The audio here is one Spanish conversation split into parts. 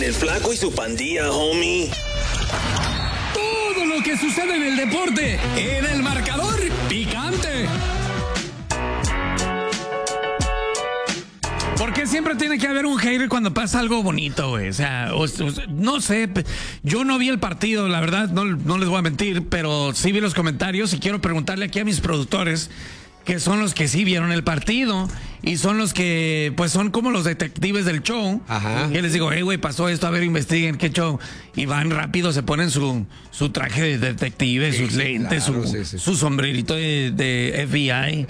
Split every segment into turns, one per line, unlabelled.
en el Flaco y su pandilla, homie.
Todo lo que sucede en el deporte, en el marcador picante. Porque siempre tiene que haber un hater cuando pasa algo bonito, güey. O sea, no sé, yo no vi el partido, la verdad, no les voy a mentir, pero sí vi los comentarios y quiero preguntarle aquí a mis productores, que son los que sí vieron el partido y son los que, pues son como los detectives del show.
Ajá.
Y les digo, güey, pasó esto, a ver, investiguen qué show. Y van rápido, se ponen su traje de detective, sus lentes,
claro,
su sombrerito de FBI.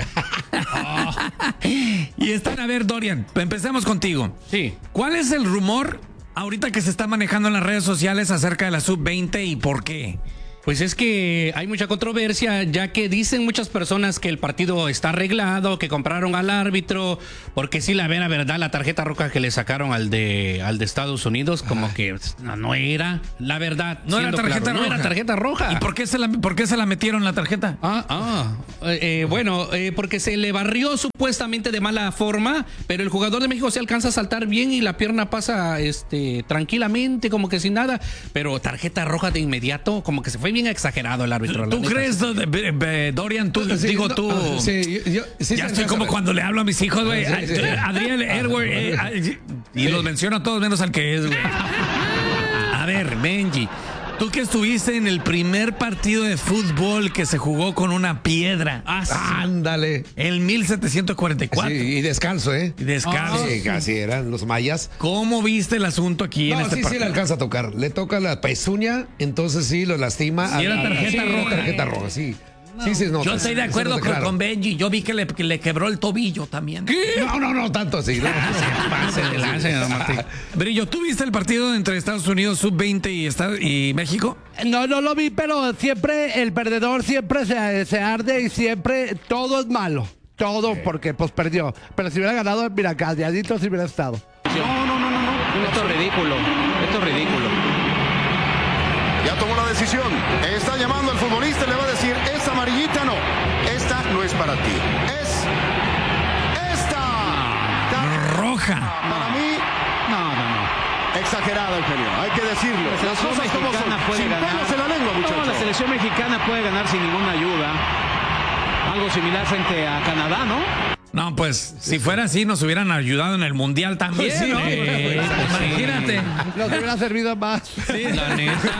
Y están, a ver, Dorian, empecemos contigo.
Sí.
¿Cuál es el rumor ahorita que se está manejando en las redes sociales acerca de la sub-20 y por qué?
Pues es que hay mucha controversia, ya que dicen muchas personas que el partido está arreglado, que compraron al árbitro, porque sí, la verdad, la tarjeta roja que le sacaron al de Estados Unidos, como que no era, la verdad.
No era tarjeta roja.
No era tarjeta roja.
¿Y por qué se la metieron la tarjeta?
Bueno, porque se le barrió supuestamente de mala forma, pero el jugador de México se alcanza a saltar bien y la pierna pasa tranquilamente, como que sin nada, pero tarjeta roja de inmediato, como que se fue bien exagerado el árbitro.
¿Tú crees, Dorian? Tú,
Sí,
digo
no,
tú.
sí, sí,
ya estoy como cuando le hablo a mis hijos, güey.
Sí.
Adriel, Edward, y los menciono a todos menos al que es, güey. A ver, Benji, tú que estuviste en el primer partido de fútbol que se jugó con una piedra.
Sí. Ándale.
En 1744.
Sí, y descalzo, ¿eh?
Y descalzo.
Sí, casi eran los mayas.
¿Cómo viste el asunto aquí en este
sí
partido?
le alcanza a tocar. Le toca la pezuña, entonces sí lo lastima.
Sí, era tarjeta roja.
Tarjeta roja, sí. Sí, se nota.
Yo estoy de acuerdo con Benji. Yo vi que le quebró el tobillo también.
¿Qué? No, tanto así.
Brillo, ¿tú viste el partido entre Estados Unidos sub-20 y México?
No lo vi, pero siempre el perdedor siempre se arde y siempre todo es malo. Todo porque pues perdió. Pero si hubiera ganado, mira, calladito si hubiera estado.
No. Esto es ridículo.
Ya tomó la decisión. Está llamando al futbolista y le va a decir, es amarillita, no. Esta no es para ti. Es esta.
Roja.
Para mí,
No.
exagerada, Eugenio. Hay que decirlo.
La
Las
selección
cosas como
mexicana
son.
puede
Sin
ganar.
pelos en la lengua,
No,
muchachos.
la selección mexicana puede ganar sin ninguna ayuda. Algo similar frente a Canadá, ¿no?
No, pues, si fuera así, nos hubieran ayudado en el Mundial también,
Pues sí,
¿no? Imagínate.
Nos hubiera servido más.
Sí, la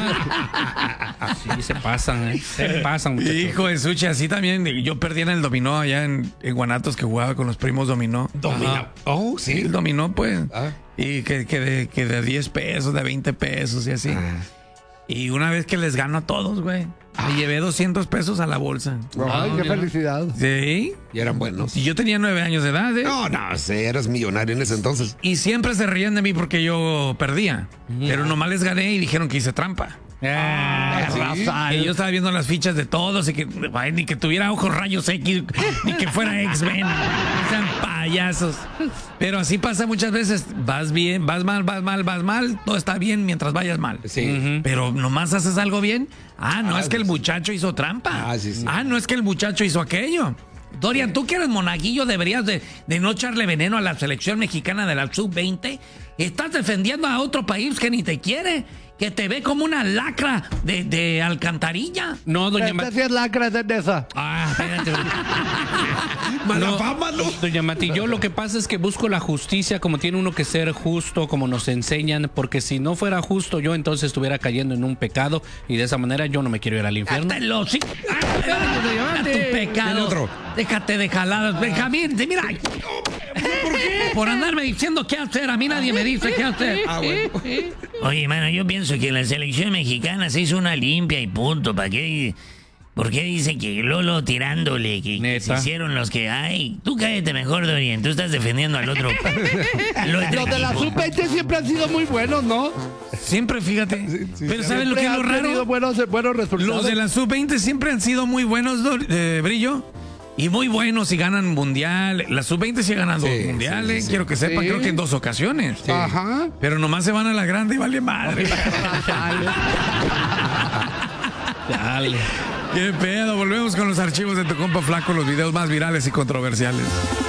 neta. Sí, se pasan, muchachos.
Hijo de Suchi, así también. Yo perdí en el dominó allá en Guanatos, que jugaba con los primos dominó.
Domina. Oh,
Sí,
sí.
el dominó, pues.
Ah.
Y que de 10 pesos, de 20 pesos y así. Y una vez que les gano a todos, güey, me llevé 200 pesos a la bolsa.
Ay, qué felicidad.
Sí.
Y eran buenos.
Y yo tenía 9 años de edad, ¿eh?
No, sí, eras millonario en ese entonces.
Y siempre se reían de mí porque yo perdía. Pero nomás les gané y dijeron que hice trampa.
Rafael.
Y yo estaba viendo las fichas de todos y que ay, ni que tuviera ojos rayos X, ni que fuera X-Men. Sean payasos. Pero así pasa muchas veces. Vas bien, vas mal, todo está bien mientras vayas mal.
Sí.
Pero nomás haces algo bien. No es que el muchacho hizo trampa.
Sí.
No es que el muchacho hizo aquello. Dorian, tú que eres monaguillo deberías de no echarle veneno a la selección mexicana de la sub-20. Estás defendiendo a otro país que ni te quiere, que te ve como una lacra de alcantarilla.
No, doña
Esta sí es lacra de esa.
Espérate.
Mala fama, ¿no?
Doña Mati, yo lo que pasa es que busco la justicia, como tiene uno que ser justo, como nos enseñan, porque si no fuera justo, yo entonces estuviera cayendo en un pecado y de esa manera yo no me quiero ir al infierno.
Cártelo, sí. Tu pecado.
otro.
Déjate de jaladas. Benjamín, mira. ¿Por qué? Por andarme diciendo qué hacer. A mí nadie me dice qué hacer.
Bueno.
Oye, mano, yo pienso que la selección mexicana se hizo una limpia y punto. ¿Para qué? ¿Por qué dice que Lolo tirándole, que se hicieron los que hay? Tú cállate mejor, Dorian, tú estás defendiendo al otro.
Los de la sub-20 siempre han sido muy buenos, ¿no?
Siempre, fíjate. Pero ¿sabes lo que es lo
han tenido
raro?
buenos resultados.
Los de la sub-20 siempre han sido muy buenos, Brillo. Y muy buenos y ganan mundial. La sub-20 sí ganan 2 mundiales. Quiero que sepan, creo que en 2 ocasiones.
Ajá.
Pero nomás se van a la grande y vale madre.
Dale.
Qué pedo. Volvemos con los archivos de tu compa Flaco, los videos más virales y controversiales.